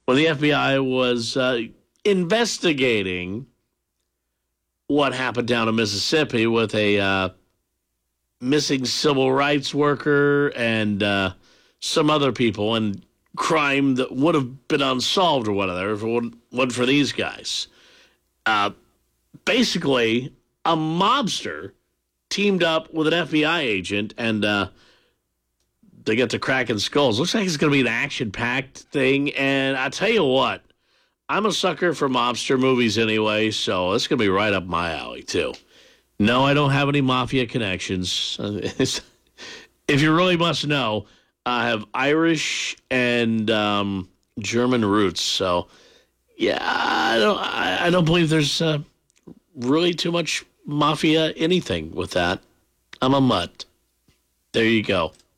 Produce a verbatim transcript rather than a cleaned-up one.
Well, the F B I was uh, investigating what happened down in Mississippi with a uh, missing civil rights worker and uh, some other people, and crime that would have been unsolved or whatever if it wasn't for these guys. Uh, basically, a mobster teamed up with an F B I agent, and uh, they get to cracking skulls. Looks like it's going to be an action-packed thing, and I tell you what, I'm a sucker for mobster movies anyway, so it's going to be right up my alley, too. No, I don't have any mafia connections. If you really must know, I have Irish and um, German roots, so yeah, I don't. I, I don't believe there's uh, really too much mafia anything with that. I'm a mutt. There you go.